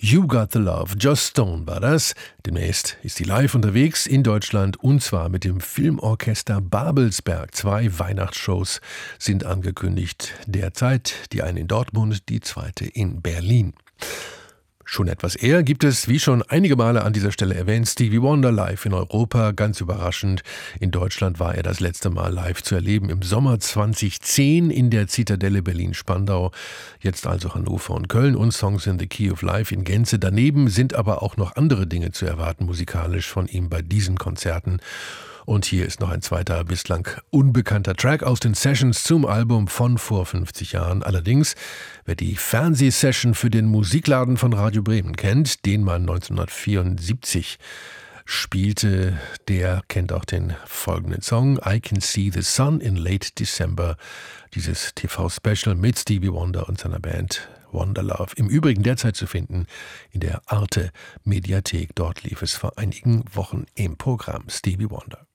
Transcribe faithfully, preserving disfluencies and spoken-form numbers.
You Got the Love, Joss Stone war das. Demnächst ist sie live unterwegs in Deutschland und zwar mit dem Filmorchester Babelsberg. Zwei Weihnachtsshows sind angekündigt derzeit, die eine in Dortmund, die zweite in Berlin. Schon etwas eher gibt es, wie schon einige Male an dieser Stelle erwähnt, Stevie Wonder live in Europa. Ganz überraschend, in Deutschland war er das letzte Mal live zu erleben im Sommer zweitausendzehn in der Zitadelle Berlin-Spandau. Jetzt also Hannover und Köln und Songs in the Key of Life in Gänze. Daneben sind aber auch noch andere Dinge zu erwarten musikalisch von ihm bei diesen Konzerten. Und hier ist noch ein zweiter, bislang unbekannter Track aus den Sessions zum Album von vor fünfzig Jahren. Allerdings, wer die Fernsehsession für den Musikladen von Radio Bremen kennt, den man neunzehnhundertvierundsiebzig spielte, der kennt auch den folgenden Song, I Can See the Sun in Late December. Dieses T V-Special mit Stevie Wonder und seiner Band Wonderlove. Im Übrigen derzeit zu finden in der Arte Mediathek. Dort lief es vor einigen Wochen im Programm Stevie Wonder.